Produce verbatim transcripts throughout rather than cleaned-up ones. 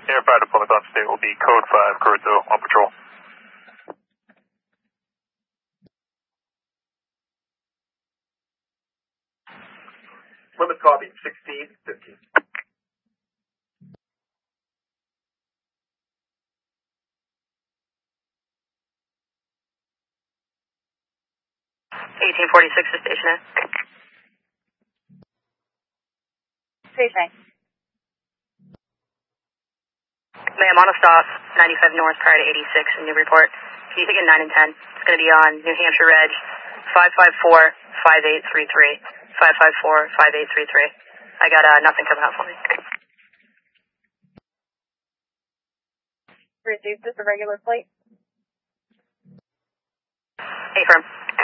Air five to Plymouth on state will be code five, Corto on patrol. Plymouth copy, sixteen fifteen. eighteen forty-six to station A. Station A. Ma'am, on a stop, ninety-five north prior to eighty-six in Newburyport. Can you take a nine and ten? It's going to be on New Hampshire Reg five five four, five eight three three. five five four, five eight three three. I got uh, nothing coming out for me. Received just a regular plate. Affirm.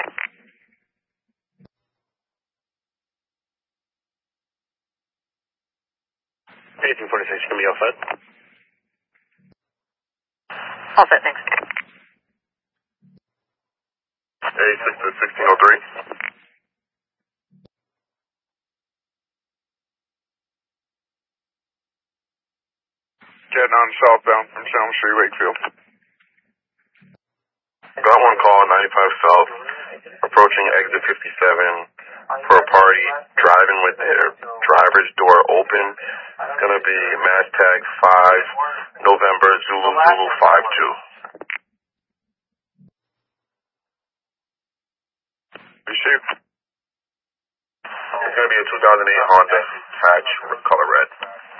eighteen forty-six, can be all set? All set, thanks. eighty-six to sixteen oh three. Getting on southbound from Salem Street, Wakefield. Got one call, ninety-five South, approaching exit fifty-seven for a party, driving with their driver's door open. It's going to be mass tag five, November, Zulu Zulu five two. Received. It's going to be a two thousand eight Honda hatch, color red.